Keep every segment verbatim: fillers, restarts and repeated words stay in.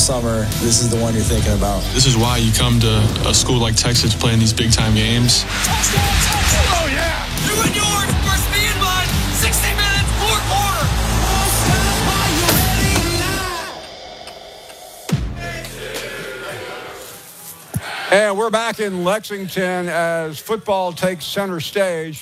summer, this is the one you're thinking about. This is why you come to a school like Texas playing these big-time games. Touchdown, Texas! Oh, yeah! You and yours for speed line, sixty minutes, fourth quarter. And we're back in Lexington as football takes center stage.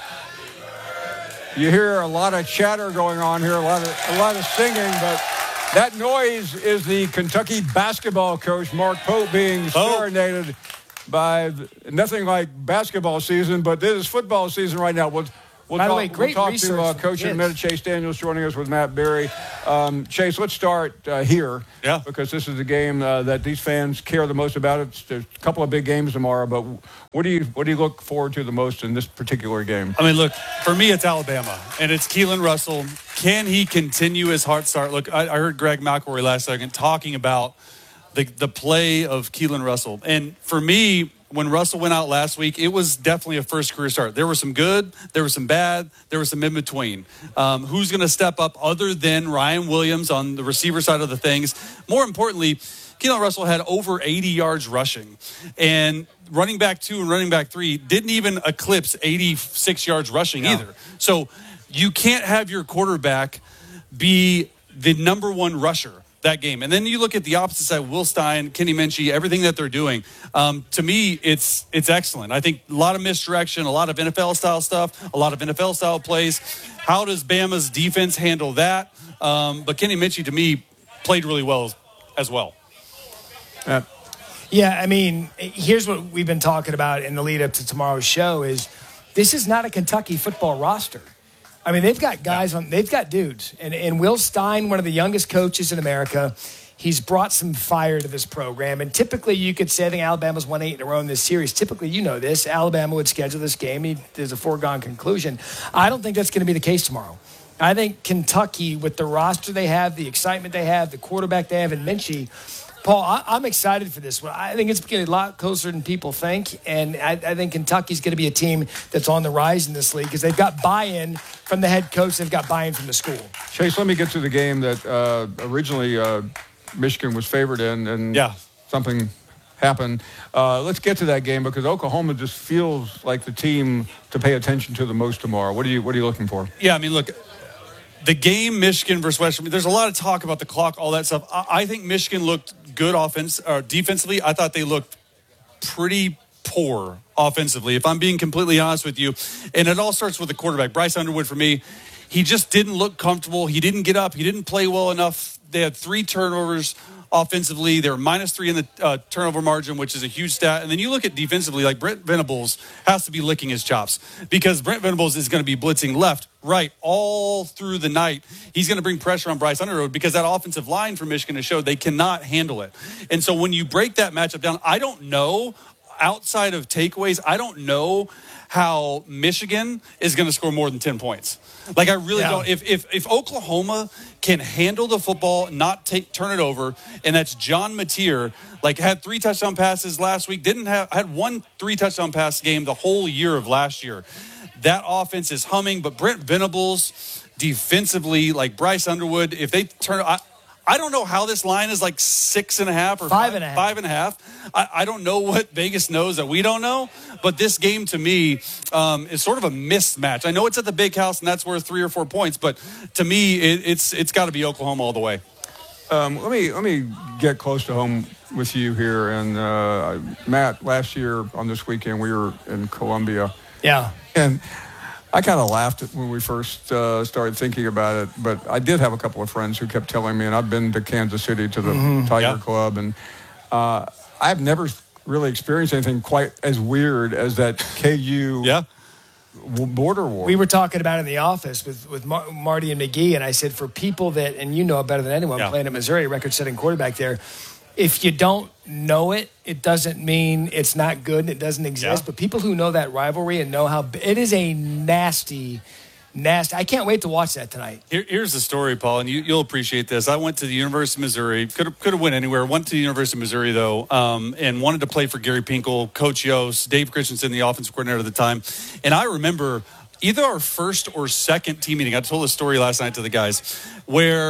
You hear a lot of chatter going on here, a lot of a lot of singing, but that noise is the Kentucky basketball coach, Mark Pope, being serenaded by nothing like basketball season, but this is football season right now. We'll, we'll By talk, the way, great we'll talk research to uh, from Coach in a kids. minute. Chase Daniels joining us with Matt Berry. Um, Chase, let's start uh, here. Yeah. Because this is the game uh, that these fans care the most about. It's, there's a couple of big games tomorrow, but what do you what do you look forward to the most in this particular game? I mean, look, for me, it's Alabama, and it's Keelan Russell. Can he continue his hard start? Look, I, I heard Greg McElroy last second talking about the the play of Keelan Russell. And for me, when Russell went out last week, it was definitely a first career start. There was some good, there was some bad, there was some in between. Um, who's going to step up other than Ryan Williams on the receiver side of the things? More importantly, Keelan Russell had over eighty yards rushing, and running back two and running back three didn't even eclipse eighty-six yards rushing No. either. So you can't have your quarterback be the number one rusher that game. And then you look at the opposite side, Will Stein, Kenny Minchie, everything that they're doing. Um, to me, it's it's excellent. I think a lot of misdirection, a lot of N F L-style stuff, a lot of N F L-style plays. How does Bama's defense handle that? Um, but Kenny Minchie, to me, played really well as well. Uh, Yeah, I mean, here's what we've been talking about in the lead up to tomorrow's show is this is not a Kentucky football roster. I mean, they've got guys on, they've got dudes. And, and Will Stein, one of the youngest coaches in America, he's brought some fire to this program. And typically you could say, I think Alabama's won eight in a row in this series. Typically, you know this, Alabama would schedule this game. He, there's a foregone conclusion. I don't think that's going to be the case tomorrow. I think Kentucky, with the roster they have, the excitement they have, the quarterback they have in Minchie, Paul, I, I'm excited for this one. I think it's getting a lot closer than people think, and I, I think Kentucky's going to be a team that's on the rise in this league because they've got buy-in from the head coach, they've got buy-in from the school. Chase, let me get to the game that uh, originally uh, Michigan was favored in, and Yeah. something happened. Uh, let's get to that game because Oklahoma just feels like the team to pay attention to the most tomorrow. What are you What are you looking for? Yeah, I mean, look, the game Michigan versus Western, there's a lot of talk about the clock, all that stuff. I, I think Michigan looked good offense or defensively. I thought they looked pretty poor offensively, if I'm being completely honest with you. And it all starts with the quarterback. Bryce Underwood, for me, he just didn't look comfortable. He didn't get up. He didn't play well enough. They had three turnovers offensively. They were minus three in the uh, turnover margin, which is a huge stat. And then you look at defensively, like Brent Venables has to be licking his chops because Brent Venables is going to be blitzing left, right, all through the night. He's going to bring pressure on Bryce Underwood because that offensive line for Michigan has showed they cannot handle it. And so when you break that matchup down, I don't know, outside of takeaways, I don't know how Michigan is going to score more than ten points. Like, I really Yeah. don't. If, if if Oklahoma can handle the football, not take turn it over, and that's John Mateer, like, had three touchdown passes last week, didn't have had one three touchdown pass game the whole year of last year. That offense is humming, but Brent Venables defensively, like Bryce Underwood, if they turn, I, I don't know how this line is like six and a half or Five five and a half. Five and a half. I, I don't know what Vegas knows that we don't know, but this game to me um, is sort of a mismatch. I know it's at the big house and that's worth three or four points, but to me, it, it's it's got to be Oklahoma all the way. Um, let me let me get close to home with you here. And uh, Matt, last year on this weekend, we were in Columbia. Yeah. And I kind of laughed when we first uh, started thinking about it, but I did have a couple of friends who kept telling me, and I've been to Kansas City to the Mm-hmm. Tiger Yeah. Club, and uh, I've never really experienced anything quite as weird as that K U Yeah. w- border war. We were talking about it in the office with, with Mar- Marty and McGee, and I said, for people that, and you know it better than anyone, Yeah. playing at Missouri, record-setting quarterback there, if you don't know it, it doesn't mean it's not good and it doesn't exist. Yeah. But people who know that rivalry and know how – it is a nasty, nasty – I can't wait to watch that tonight. Here, here's the story, Paul, and you, you'll appreciate this. I went to the University of Missouri. Could have could have went anywhere. Went to the University of Missouri, though, um, and wanted to play for Gary Pinkel, Coach Yost, Dave Christensen, the offensive coordinator at the time. And I remember either our first or second team meeting, I told a story last night to the guys, where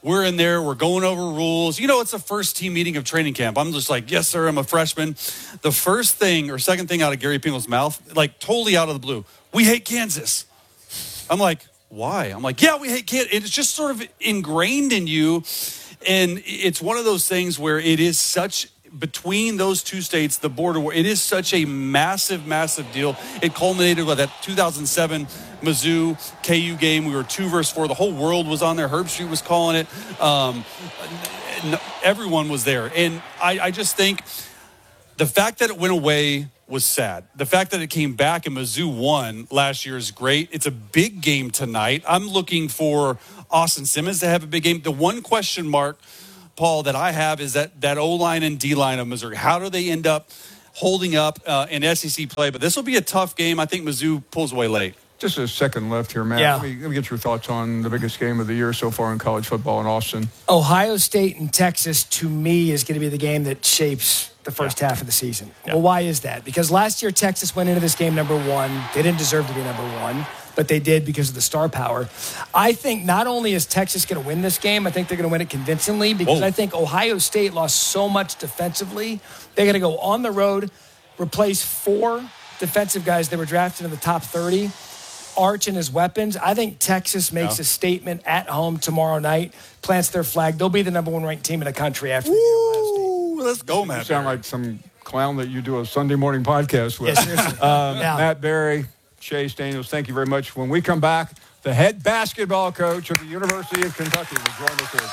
we're in there, we're going over rules. You know, it's the first team meeting of training camp. I'm just like, yes, sir, I'm a freshman. The first thing or second thing out of Gary Pingle's mouth, like totally out of the blue, we hate Kansas. I'm like, why? I'm like, yeah, we hate Kansas. It's just sort of ingrained in you. And it's one of those things where it is such, between those two states, the border war, it is such a massive, massive deal. It culminated with that two thousand seven Mizzou K U game. We were two versus four. The whole world was on there. Herb Street was calling it. Um, everyone was there. And I, I just think the fact that it went away was sad. The fact that it came back and Mizzou won last year is great. It's a big game tonight. I'm looking for Austin Simmons to have a big game. The one question mark, Paul, that I have is that that O-line and D-line of Missouri. How do they end up holding up uh, in S E C play? But this will be a tough game. I think Mizzou pulls away late. Just a second left here, Matt. Yeah. Let me, let me get your thoughts on the biggest game of the year so far in college football in Austin. Ohio State and Texas, to me, is going to be the game that shapes the first yeah. half of the season. Yeah. Well, why is that? Because last year, Texas went into this game number one. They didn't deserve to be number one, but they did because of the star power. I think not only is Texas going to win this game, I think they're going to win it convincingly because Whoa. I think Ohio State lost so much defensively. They're going to go on the road, replace four defensive guys that were drafted in the top thirty. Arch and his weapons. I think Texas makes yeah. a statement at home tomorrow night, plants their flag. They'll be the number one ranked team in the country after Ohio State. Let's go, Matt. You sound like some clown that you do a Sunday morning podcast with. Yeah, seriously. um, yeah. Matt Berry, Chase Daniels, thank you very much. When we come back, the head basketball coach of the University of Kentucky will join us here.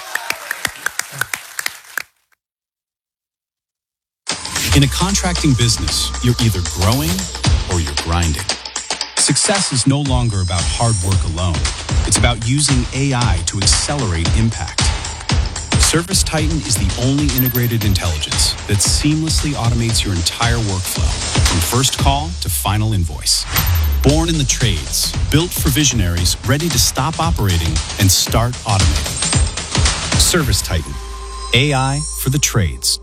In a contracting business, you're either growing or you're grinding. Success is no longer about hard work alone. It's about using A I to accelerate impact. ServiceTitan is the only integrated intelligence that seamlessly automates your entire workflow, from first call to final invoice. Born in the trades, built for visionaries ready to stop operating and start automating. ServiceTitan, A I for the trades.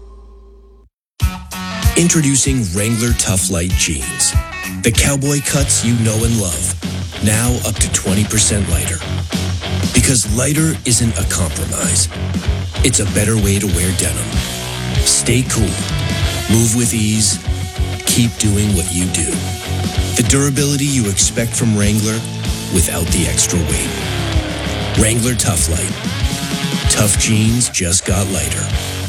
Introducing Wrangler Tough Light Jeans. The cowboy cuts you know and love, now up to twenty percent lighter. Because lighter isn't a compromise. It's a better way to wear denim. Stay cool, move with ease, keep doing what you do. The durability you expect from Wrangler without the extra weight. Wrangler Tough Light. Tough jeans just got lighter.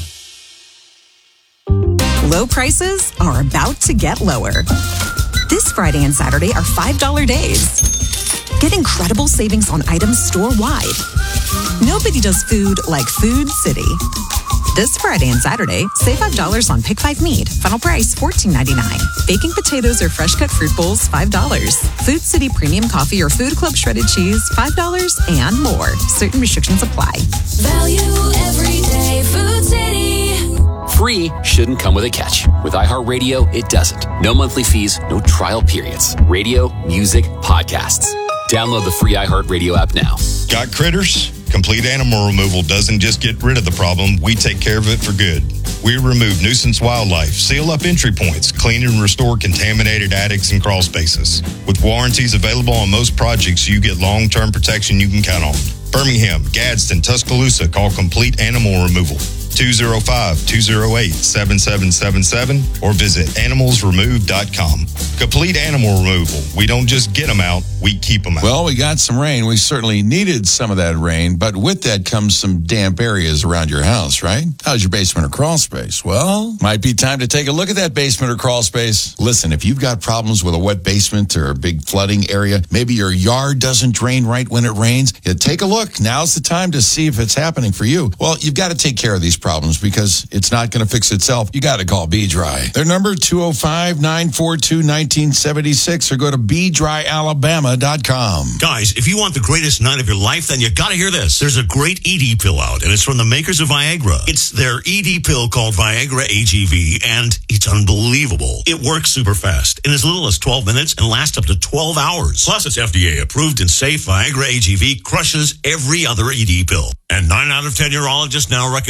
Low prices are about to get lower. This Friday and Saturday are five dollar days. Get incredible savings on items store-wide. Nobody does food like Food City. This Friday and Saturday, save five dollars on Pick five Meat. Final price fourteen ninety-nine. Baking potatoes or fresh-cut fruit bowls, five dollars. Food City Premium Coffee or Food Club Shredded Cheese, five dollars and more. Certain restrictions apply. Value every day. Food City. Free shouldn't come with a catch. With iHeartRadio, it doesn't. No monthly fees, no trial periods. Radio, music, podcasts. Download the free iHeartRadio app now. Got critters? Complete Animal Removal doesn't just get rid of the problem, we take care of it for good. We remove nuisance wildlife, seal up entry points, clean and restore contaminated attics and crawl spaces. With warranties available on most projects, you get long-term protection you can count on. Birmingham, Gadsden, Tuscaloosa, call Complete Animal Removal. two oh five, two oh eight, seven seven seven seven or visit animals remove dot com. Complete Animal Removal. We don't just get them out, we keep them out. Well, we got some rain. We certainly needed some of that rain, but with that comes some damp areas around your house, right? How's your basement or crawl space? Well, might be time to take a look at that basement or crawl space. Listen, if you've got problems with a wet basement or a big flooding area, maybe your yard doesn't drain right when it rains, yeah, take a look. Now's the time to see if it's happening for you. Well, you've got to take care of these problems because it's not going to fix itself. You got to call B-Dry. Their number, two oh five, nine four two, one nine seven six, or go to b dry alabama dot com. Guys, if you want the greatest night of your life, then you got to hear this. There's a great E D pill out, and it's from the makers of Viagra. It's their E D pill called Viagra A G V, and it's unbelievable. It works super fast in as little as twelve minutes and lasts up to twelve hours. Plus, it's F D A approved and safe. Viagra A G V crushes every other E D pill. And nine out of ten urologists now recommend this, and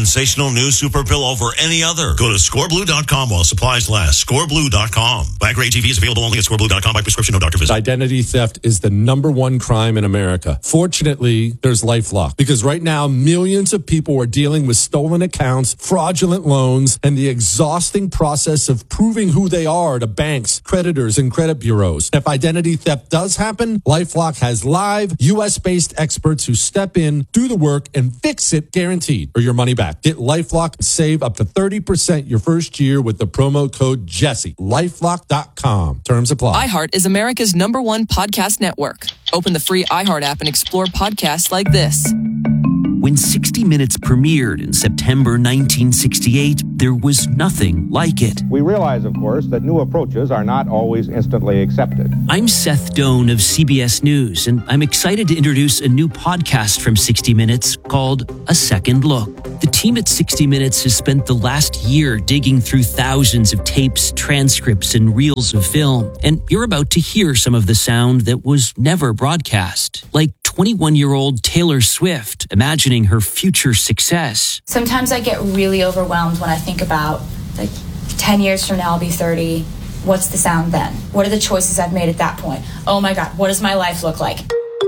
sensational new Super Pill over any other. Go to score blue dot com while supplies last. score blue dot com. Viagra A G V is available only at score blue dot com by prescription, no doctor visit. Identity theft is the number one crime in America. Fortunately, there's LifeLock, because right now millions of people are dealing with stolen accounts, fraudulent loans, and the exhausting process of proving who they are to banks, creditors, and credit bureaus. If identity theft does happen, LifeLock has live U S-based experts who step in, do the work, and fix it guaranteed, or your money back. Get LifeLock and save up to thirty percent your first year with the promo code Jesse. lifelock dot com. Terms apply. iHeart is America's number one podcast network. Open the free iHeart app and explore podcasts like this. When sixty minutes premiered in September nineteen sixty-eight, there was nothing like it. We realize, of course, that new approaches are not always instantly accepted. I'm Seth Doan of C B S News, and I'm excited to introduce a new podcast from sixty minutes called A Second Look. The team at sixty minutes has spent the last year digging through thousands of tapes, transcripts, and reels of film, and you're about to hear some of the sound that was never broadcast, like twenty-one-year-old Taylor Swift imagining her future success. Sometimes I get really overwhelmed when I think about, like, ten years from now I'll be thirty. What's the sound then? What are the choices I've made at that point? Oh my God, what does my life look like?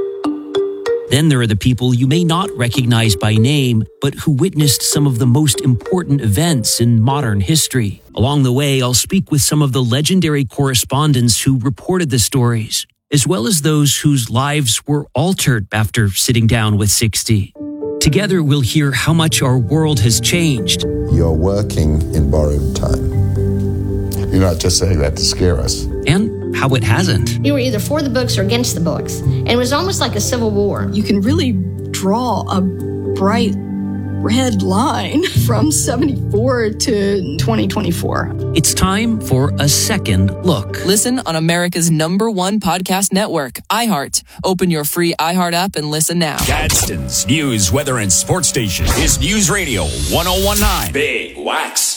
Then there are the people you may not recognize by name, but who witnessed some of the most important events in modern history. Along the way, I'll speak with some of the legendary correspondents who reported the stories, as well as those whose lives were altered after sitting down with sixty. Together, we'll hear how much our world has changed. You're working in borrowed time. You're not just saying that to scare us. And how it hasn't. You were either for the books or against the books. And it was almost like a civil war. You can really draw a bright red line from seventy-four to twenty twenty-four. It's time for A Second Look. Listen on America's number one podcast network, iHeart. Open your free iHeart app and listen now. Gadsden's News, Weather, and Sports Station is News Radio ten nineteen. Big Wax.